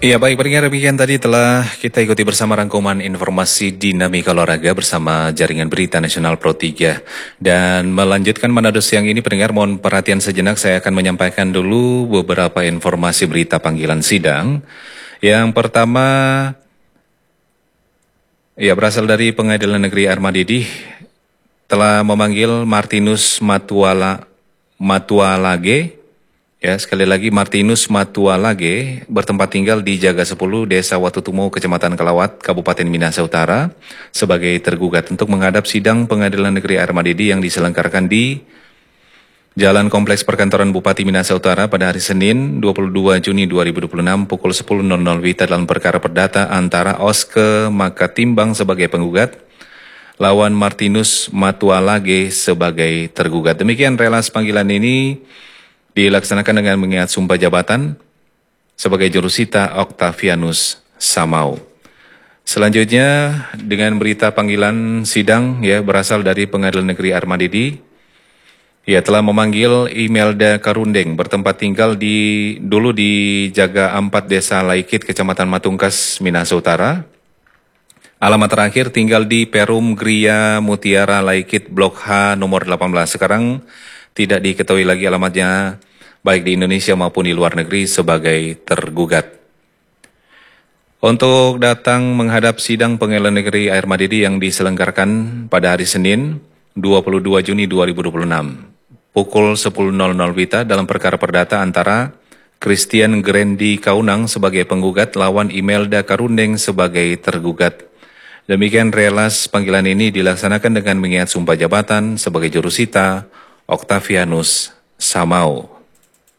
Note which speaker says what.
Speaker 1: Iya baik, pendengar demikian tadi telah kita ikuti bersama rangkuman informasi dinamika olahraga bersama Jaringan Berita Nasional Pro 3. Dan melanjutkan Manado siang ini pendengar mohon perhatian sejenak, saya akan menyampaikan dulu beberapa informasi berita panggilan sidang. Yang pertama, ya berasal dari Pengadilan Negeri Ahmadiyah telah memanggil Martinus Matualage. Ya, sekali lagi Martinus Matualage bertempat tinggal di Jaga 10, Desa Watutumo, Kecamatan Kelawat, Kabupaten Minahasa Utara, sebagai tergugat untuk menghadap sidang Pengadilan Negeri Ahmadiyah yang diselenggarakan di Jalan Kompleks Perkantoran Bupati Minahasa Utara pada hari Senin 22 Juni 2026 pukul 10.00 WITA dalam perkara perdata antara Oske Makatimbang sebagai penggugat lawan Martinus Matualage sebagai tergugat. Demikian relas panggilan ini dilaksanakan dengan mengingat sumpah jabatan sebagai jurusita Octavianus Samau. Selanjutnya dengan berita panggilan sidang ya berasal dari Pengadilan Negeri Ahmadiyah. Ia telah memanggil Imelda Karundeng bertempat tinggal dulu di Jaga 4 Desa Laikit Kecamatan Matungkas Minahasa Utara. Alamat terakhir tinggal di Perum Gria Mutiara Laikit Blok H nomor 18. Sekarang tidak diketahui lagi alamatnya baik di Indonesia maupun di luar negeri sebagai tergugat. Untuk datang menghadap sidang Pengadilan Negeri Ahmadiyah yang diselenggarakan pada hari Senin 22 Juni 2026 pukul 10.00 WITA dalam perkara perdata antara Christian Grendi Kaunang sebagai penggugat lawan Imelda Karundeng sebagai tergugat. Demikian relas panggilan ini dilaksanakan dengan mengingat sumpah jabatan sebagai jurusita Octavianus Samau.